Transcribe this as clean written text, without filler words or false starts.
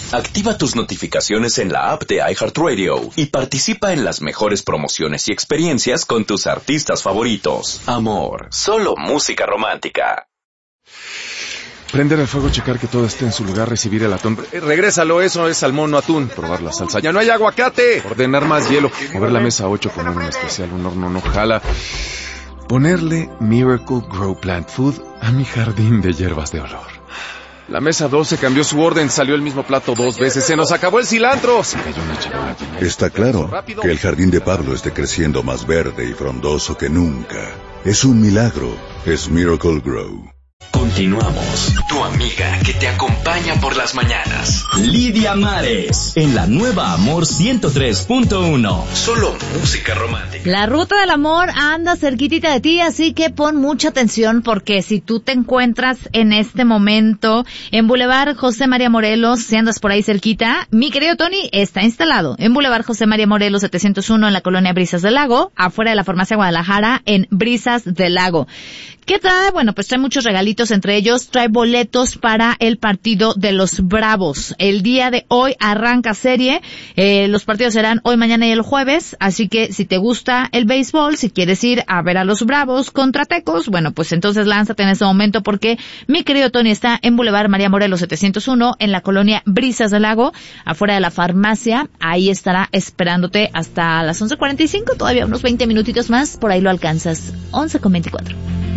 Activa tus notificaciones en la app de iHeartRadio y participa en las mejores promociones y experiencias con tus artistas favoritos. Amor, solo música romántica. Prender el fuego, checar que todo esté en su lugar, recibir el atún. Regrésalo, eso es salmón, no atún. Probar la salsa. ¡Ya no hay aguacate! Ordenar más hielo. Mover la mesa 8, poner un especial, un horno no jala. Ponerle Miracle Grow Plant Food a mi jardín de hierbas de olor. La mesa 12 cambió su orden, salió el mismo plato 2 veces. ¡Se nos acabó el cilantro! Se cayó una charola. Está claro que el jardín de Pablo esté creciendo más verde y frondoso que nunca. Es un milagro. Es Miracle Grow. Continuamos. Tu amiga que te acompaña por las mañanas. Lidia Mares, en la nueva Amor 103.1. Solo música romántica. La ruta del amor anda cerquitita de ti, así que pon mucha atención porque si tú te encuentras en este momento en Boulevard José María Morelos, si andas por ahí cerquita, mi querido Tony está instalado en Boulevard José María Morelos 701 en la colonia Brisas del Lago, afuera de la Farmacia Guadalajara en Brisas del Lago. ¿Qué trae? Bueno, pues trae muchos regalitos, entre ellos trae boletos para el partido de los Bravos. El día de hoy arranca serie, los partidos serán hoy, mañana y el jueves, así que si te gusta el béisbol, si quieres ir a ver a los Bravos contra Tecos, bueno, pues entonces lánzate en este momento porque mi querido Tony está en Boulevard María Morelos 701 en la colonia Brisas del Lago, afuera de la farmacia, ahí estará esperándote hasta las 11:45, todavía unos 20 minutitos más, por ahí lo alcanzas, 11:24.